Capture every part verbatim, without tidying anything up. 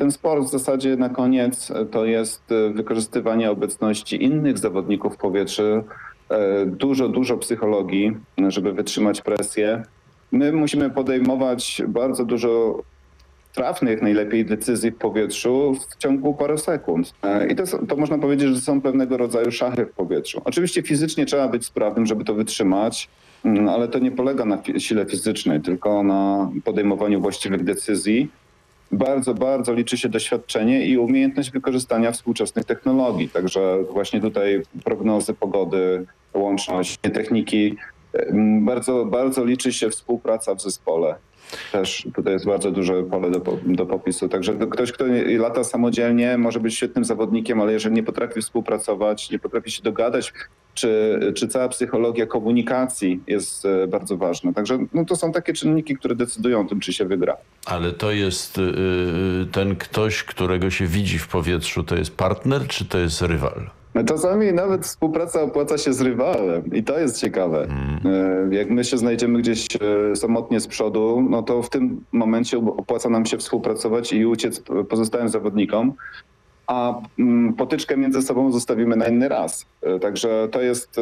ten sport w zasadzie na koniec to jest wykorzystywanie obecności innych zawodników w powietrzu, dużo, dużo psychologii, żeby wytrzymać presję. My musimy podejmować bardzo dużo trafnych najlepiej decyzji w powietrzu w ciągu paru sekund. I to, to można powiedzieć, że są pewnego rodzaju szachy w powietrzu. Oczywiście fizycznie trzeba być sprawnym, żeby to wytrzymać, ale to nie polega na sile fizycznej, tylko na podejmowaniu właściwych decyzji. Bardzo, bardzo liczy się doświadczenie i umiejętność wykorzystania współczesnych technologii. Także właśnie tutaj prognozy pogody, łączność, techniki. Bardzo, bardzo liczy się współpraca w zespole. Też tutaj jest bardzo duże pole do, do popisu. Także ktoś, kto lata samodzielnie, może być świetnym zawodnikiem, ale jeżeli nie potrafi współpracować, nie potrafi się dogadać, czy, czy cała psychologia komunikacji jest bardzo ważna. Także no, to są takie czynniki, które decydują o tym, czy się wygra. Ale to jest yy, ten ktoś, którego się widzi w powietrzu, to jest partner, czy to jest rywal? Czasami nawet współpraca opłaca się z rywalem i to jest ciekawe. Mm. Jak my się znajdziemy gdzieś samotnie z przodu, no to w tym momencie opłaca nam się współpracować i uciec pozostałym zawodnikom, a potyczkę między sobą zostawimy na inny raz. Także to jest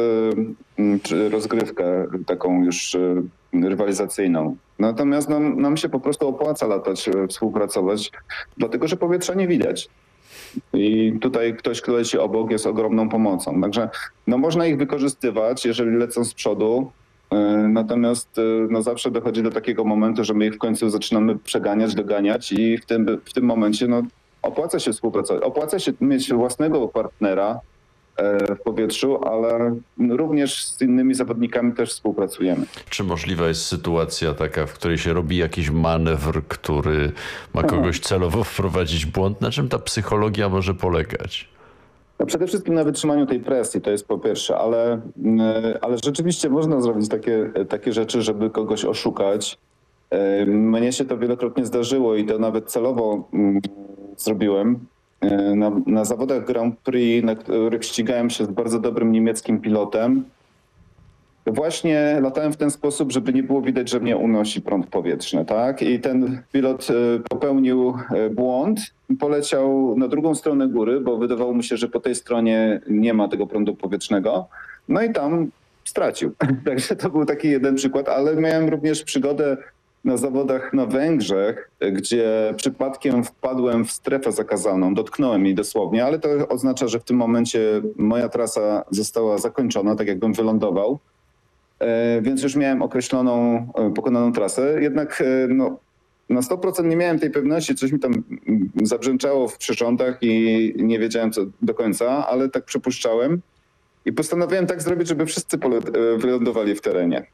rozgrywkę taką już rywalizacyjną. Natomiast nam, nam się po prostu opłaca latać, współpracować, dlatego że powietrza nie widać. I tutaj ktoś, kto leci obok, jest ogromną pomocą. Także no, można ich wykorzystywać, jeżeli lecą z przodu, natomiast no, zawsze dochodzi do takiego momentu, że my ich w końcu zaczynamy przeganiać, doganiać i w tym, w tym momencie no, opłaca się współpracować. Opłaca się mieć własnego partnera w powietrzu, ale również z innymi zawodnikami też współpracujemy. Czy możliwa jest sytuacja taka, w której się robi jakiś manewr, który ma kogoś celowo wprowadzić w błąd? Na czym ta psychologia może polegać? No przede wszystkim na wytrzymaniu tej presji, to jest po pierwsze, ale, ale rzeczywiście można zrobić takie, takie rzeczy, żeby kogoś oszukać. Mnie się to wielokrotnie zdarzyło i to nawet celowo zrobiłem. Na, na zawodach Grand Prix, na których ścigałem się z bardzo dobrym niemieckim pilotem, właśnie latałem w ten sposób, żeby nie było widać, że mnie unosi prąd powietrzny, tak? I ten pilot popełnił błąd, poleciał na drugą stronę góry, bo wydawało mu się, że po tej stronie nie ma tego prądu powietrznego, no i tam stracił. Także to był taki jeden przykład, ale miałem również przygodę na zawodach na Węgrzech, gdzie przypadkiem wpadłem w strefę zakazaną, dotknąłem jej dosłownie, ale to oznacza, że w tym momencie moja trasa została zakończona, tak jakbym wylądował, więc już miałem określoną, pokonaną trasę, jednak no, na sto procent nie miałem tej pewności, coś mi tam zabrzęczało w przyrządach i nie wiedziałem co do końca, ale tak przypuszczałem i postanowiłem tak zrobić, żeby wszyscy wylądowali w terenie.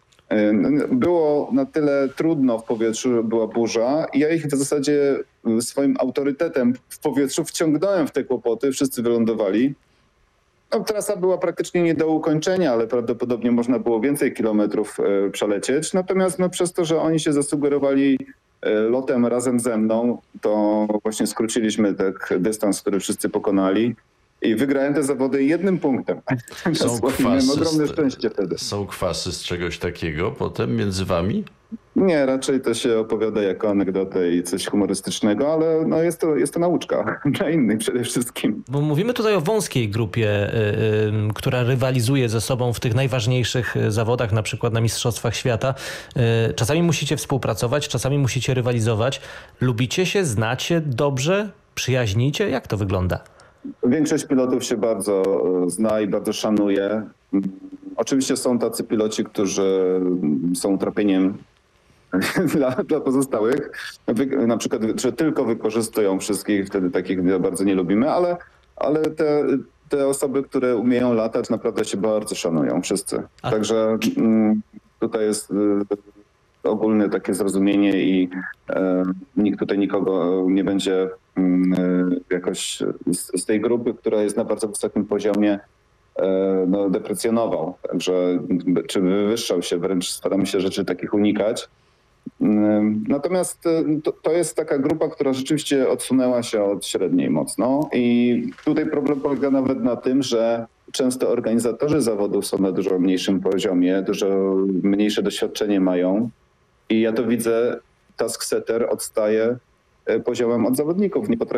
Było na tyle trudno w powietrzu, że była burza i ja ich w zasadzie swoim autorytetem w powietrzu wciągnąłem w te kłopoty, wszyscy wylądowali. No, trasa była praktycznie nie do ukończenia, ale prawdopodobnie można było więcej kilometrów przelecieć. Natomiast no, przez to, że oni się zasugerowali lotem razem ze mną, to właśnie skróciliśmy tak dystans, który wszyscy pokonali. I wygrałem te zawody jednym punktem. Są kwasy, miałem ogromne szczęście wtedy. Są kwasy z czegoś takiego potem między wami? Nie, raczej to się opowiada jako anegdotę i coś humorystycznego, ale no jest, to, jest to nauczka dla innych przede wszystkim. Bo mówimy tutaj o wąskiej grupie, y, y, która rywalizuje ze sobą w tych najważniejszych zawodach, na przykład na Mistrzostwach Świata. Y, czasami musicie współpracować, czasami musicie rywalizować. Lubicie się, znacie dobrze, przyjaźnicie? Jak to wygląda? Większość pilotów się bardzo zna i bardzo szanuje. Oczywiście są tacy piloci, którzy są utrapieniem dla, dla pozostałych. Na przykład, że tylko wykorzystują wszystkich, wtedy takich bardzo nie lubimy, ale, ale te, te osoby, które umieją latać, naprawdę się bardzo szanują wszyscy. A. Także tutaj jest ogólne takie zrozumienie i e, nikt tutaj nikogo nie będzie e, jakoś z, z tej grupy, która jest na bardzo wysokim poziomie, e, no, deprecjonował. Także czy wywyższał się, wręcz staramy się rzeczy takich unikać. E, natomiast to, to jest taka grupa, która rzeczywiście odsunęła się od średniej mocno i tutaj problem polega nawet na tym, że często organizatorzy zawodów są na dużo mniejszym poziomie, dużo mniejsze doświadczenie mają. I ja to widzę, task setter odstaje poziomem od zawodników. Nie potrafi